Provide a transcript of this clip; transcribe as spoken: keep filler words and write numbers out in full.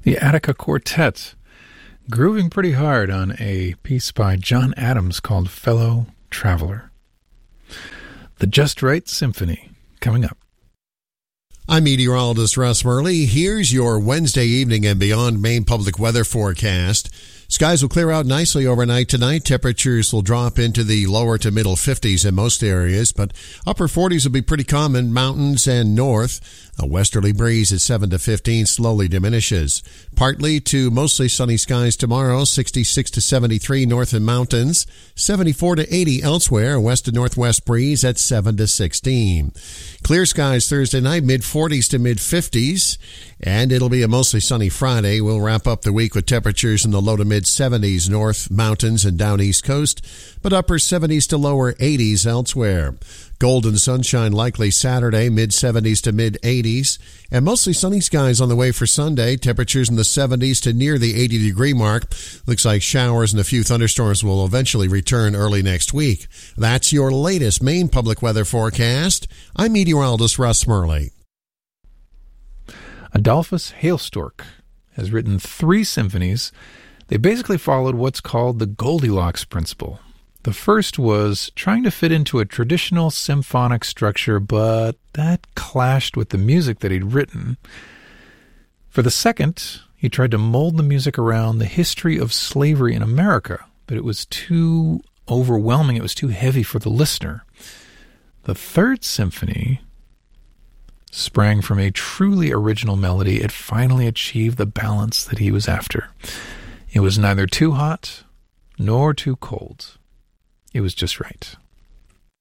The Attica Quartet, grooving pretty hard on a piece by John Adams called Fellow Traveler. The Just Right Symphony, coming up. I'm meteorologist Russ Murley. Here's your Wednesday evening and beyond Maine public weather forecast. Skies will clear out nicely overnight tonight. Temperatures will drop into the lower to middle fifties in most areas, but upper forties will be pretty common, mountains and north. A westerly breeze at seven to fifteen slowly diminishes. Partly to mostly sunny skies tomorrow, sixty-six to seventy-three north and mountains, seventy-four to eighty elsewhere, west to northwest breeze at seven to sixteen. Clear skies Thursday night, mid-forties to mid-fifties, and it'll be a mostly sunny Friday. We'll wrap up the week with temperatures in the low to mid-seventies north, mountains, and down east coast, but upper seventies to lower eighties elsewhere. Golden sunshine likely Saturday, mid-seventies to mid-eighties, and mostly sunny skies on the way for Sunday. Temperatures in the seventies to near the eighty-degree mark. Looks like showers and a few thunderstorms will eventually return early next week. That's your latest Maine public weather forecast. I'm meteorologist Russ Murley. Adolphus Hailstork has written three symphonies. They basically followed what's called the Goldilocks principle. The first was trying to fit into a traditional symphonic structure, but that clashed with the music that he'd written. For the second, he tried to mold the music around the history of slavery in America, but it was too overwhelming, it was too heavy for the listener. The third symphony sprang from a truly original melody. It finally achieved the balance that he was after. It was neither too hot nor too cold. It was just right.